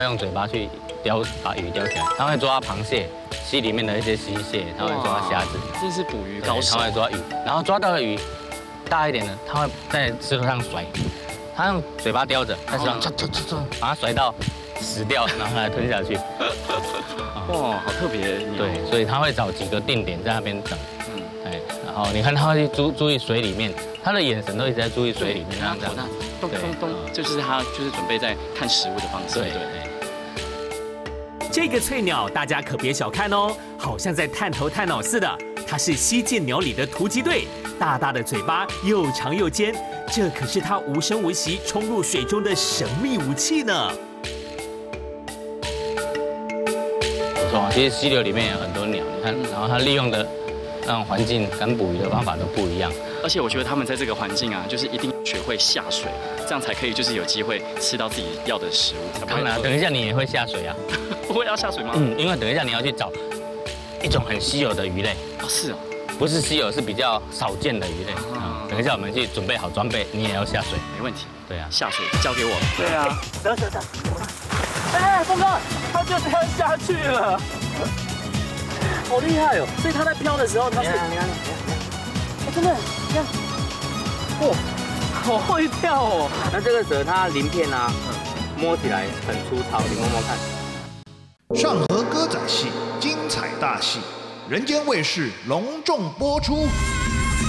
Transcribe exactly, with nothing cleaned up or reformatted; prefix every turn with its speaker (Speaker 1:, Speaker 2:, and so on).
Speaker 1: 用嘴巴去叼把鱼叼起来，它会抓螃蟹，溪里面的一些溪蟹，它会抓虾子，
Speaker 2: 这是捕鱼高手。
Speaker 1: 它会抓鱼，然后抓到了鱼大一点的，它会在石头上甩，它用嘴巴叼着，在石头上唰唰唰唰把它甩到死掉，然后来吞下去。
Speaker 2: 哇，好特别。
Speaker 1: 对，所以它会找几个定点在那边等。嗯，哎，然后你看它会注注意水里面，它的眼神都一直在注意水里面，这样这样。
Speaker 2: 咚咚咚，就是它就是准备在看食物的方式。对对。
Speaker 3: 这个翠鸟大家可别小看哦，好像在探头探脑似的。它是西涧鸟里的突击队，大大的嘴巴又长又尖，这可是它无声无息冲入水中的神秘武器呢。
Speaker 1: 不错，其实溪流里面有很多鸟，你看，然后它利用的那种环境跟捕鱼的方法都不一样。
Speaker 2: 而且我觉得他们在这个环境啊，就是一定学会下水，这样才可以就是有机会吃到自己要的食物。
Speaker 1: 当然，等一下你也会下水啊。
Speaker 2: 我也要下水吗？
Speaker 1: 嗯，因为等一下你要去找一种很稀有的鱼类。
Speaker 2: 哦，是哦，
Speaker 1: 不是稀有，是比较少见的鱼类。啊，等一下我们去准备好装备，你也要下水。
Speaker 2: 没问题。
Speaker 1: 对啊，
Speaker 2: 下水交给我。
Speaker 4: 对啊，得得得，哎，峰哥，他就这样下去了，好厉害哦！所以他在飘的时候，他是，你看，哎，真的，你看，哇，好会跳哦。
Speaker 5: 那这个蛇它鳞片啊，摸起来很粗糙，你摸摸看。
Speaker 6: 上河歌仔戏，精彩大戏，人间卫视隆重播出。